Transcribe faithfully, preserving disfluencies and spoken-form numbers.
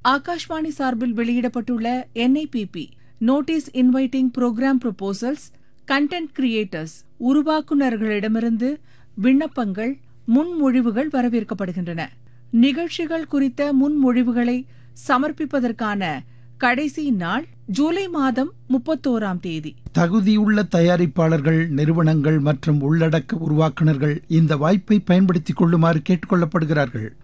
ஆகாஷ்வாணி சார்பில் வெளியிடப்பட்டுள்ள என் I P B notice inviting program proposals content creators உருவாக்குநர்களிடமிருந்து விண்ணப்பங்கள் முன்மொழிவுகள் வரவேற்கப்படுகின்றன. நிகழ்ச்சிகள் குறித்த முன்மொழிவுகளை சமர்ப்பிப்பதற்கான கடைசி நாள் ஜூலை மாதம் முப்பத்தோராம் தேதி. தகுதியுள்ள தயாரிப்பாளர்கள், நிறுவனங்கள் மற்றும் உள்ளடக்க உருவாக்குநர்கள் இந்த வாய்ப்பை பயன்படுத்திக் கொள்ளுமாறு கேட்டுக் கொள்ளப்படுகிறார்கள்.